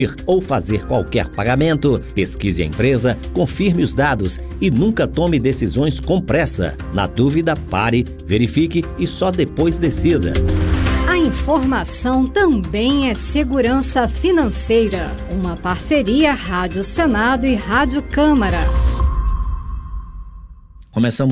ou fazer qualquer pagamento, pesquise a empresa, confirme os dados e nunca tome decisões com pressa. Na dúvida, pare, verifique e só depois decida. A informação também é segurança financeira. Uma parceria Rádio Senado e Rádio Câmara. Começamos